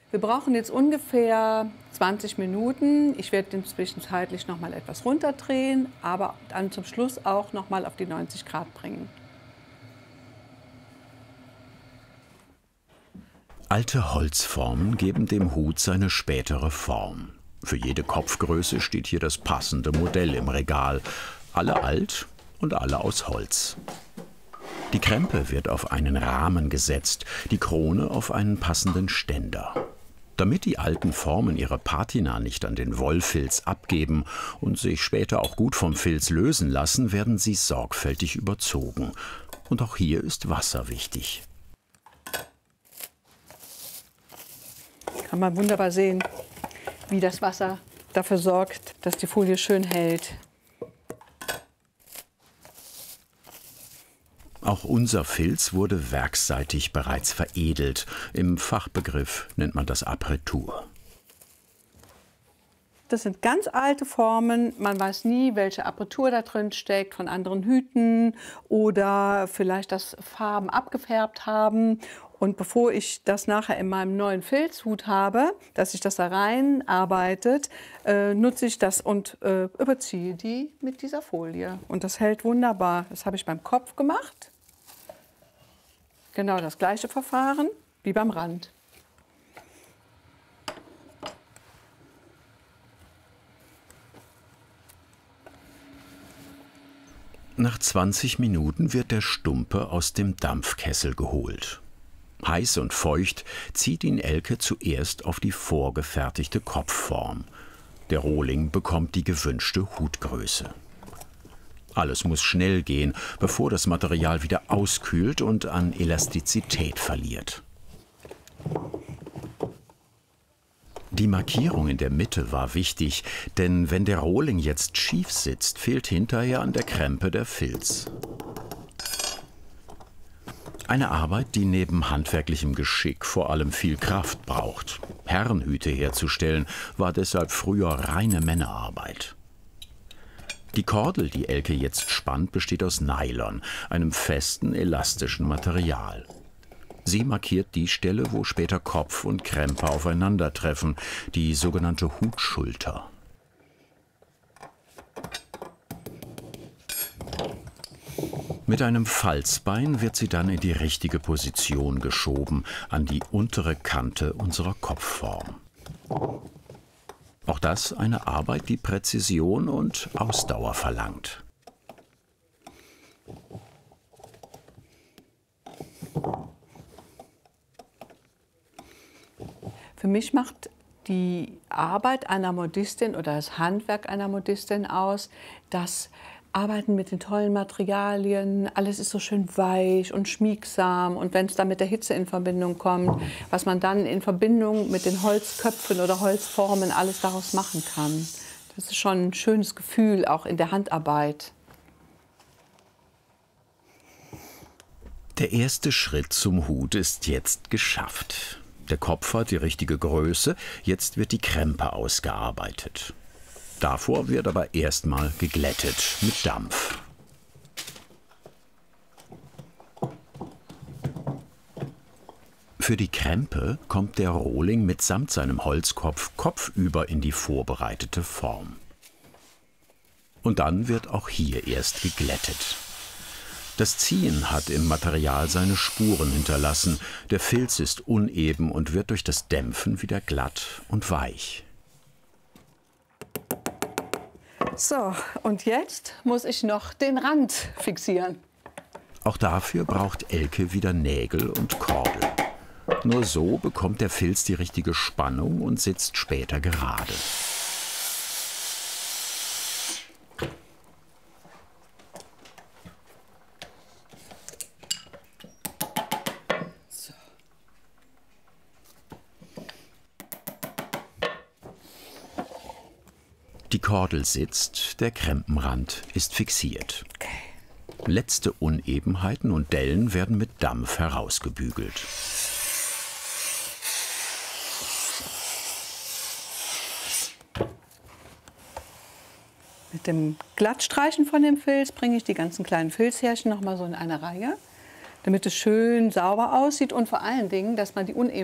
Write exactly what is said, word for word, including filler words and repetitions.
Wir brauchen jetzt ungefähr zwanzig Minuten. Ich werde den zwischenzeitlich noch mal etwas runterdrehen, aber dann zum Schluss auch noch mal auf die neunzig Grad bringen. Alte Holzformen geben dem Hut seine spätere Form. Für jede Kopfgröße steht hier das passende Modell im Regal. Alle alt und alle aus Holz. Die Krempe wird auf einen Rahmen gesetzt, die Krone auf einen passenden Ständer. Damit die alten Formen ihre Patina nicht an den Wollfilz abgeben und sich später auch gut vom Filz lösen lassen, werden sie sorgfältig überzogen. Und auch hier ist Wasser wichtig. Kann man wunderbar sehen, wie das Wasser dafür sorgt, dass die Folie schön hält. Auch unser Filz wurde werksseitig bereits veredelt. Im Fachbegriff nennt man das Appretur. Das sind ganz alte Formen. Man weiß nie, welche Appretur da drin steckt von anderen Hüten oder vielleicht, dass Farben abgefärbt haben. Und bevor ich das nachher in meinem neuen Filzhut habe, dass sich das da reinarbeitet, äh, nutze ich das und äh, überziehe die mit dieser Folie. Und das hält wunderbar. Das habe ich beim Kopf gemacht. Genau das gleiche Verfahren wie beim Rand. Nach zwanzig Minuten wird der Stumpe aus dem Dampfkessel geholt. Heiß und feucht zieht ihn Elke zuerst auf die vorgefertigte Kopfform. Der Rohling bekommt die gewünschte Hutgröße. Alles muss schnell gehen, bevor das Material wieder auskühlt und an Elastizität verliert. Die Markierung in der Mitte war wichtig, denn wenn der Rohling jetzt schief sitzt, fehlt hinterher an der Krempe der Filz. Eine Arbeit, die neben handwerklichem Geschick vor allem viel Kraft braucht. Herrenhüte herzustellen, war deshalb früher reine Männerarbeit. Die Kordel, die Elke jetzt spannt, besteht aus Nylon, einem festen, elastischen Material. Sie markiert die Stelle, wo später Kopf und Krempe aufeinandertreffen, die sogenannte Hutschulter. Mit einem Falzbein wird sie dann in die richtige Position geschoben, an die untere Kante unserer Kopfform. Auch das eine Arbeit, die Präzision und Ausdauer verlangt. Für mich macht die Arbeit einer Modistin oder das Handwerk einer Modistin aus, dass Arbeiten mit den tollen Materialien, alles ist so schön weich und schmiegsam. Und wenn es dann mit der Hitze in Verbindung kommt, was man dann in Verbindung mit den Holzköpfen oder Holzformen alles daraus machen kann. Das ist schon ein schönes Gefühl, auch in der Handarbeit. Der erste Schritt zum Hut ist jetzt geschafft. Der Kopf hat die richtige Größe, jetzt wird die Krempe ausgearbeitet. Davor wird aber erstmal geglättet mit Dampf. Für die Krempe kommt der Rohling mitsamt seinem Holzkopf kopfüber in die vorbereitete Form. Und dann wird auch hier erst geglättet. Das Ziehen hat im Material seine Spuren hinterlassen. Der Filz ist uneben und wird durch das Dämpfen wieder glatt und weich. So, und jetzt muss ich noch den Rand fixieren. Auch dafür braucht Elke wieder Nägel und Kordel. Nur so bekommt der Filz die richtige Spannung und sitzt später gerade. Die Kordel sitzt, der Krempenrand ist fixiert. Okay. Letzte Unebenheiten und Dellen werden mit Dampf herausgebügelt. Mit dem Glattstreichen von dem Filz bringe ich die ganzen kleinen Filzhärchen noch mal so in eine Reihe, damit es schön sauber aussieht und vor allen Dingen, dass man die Unebenheiten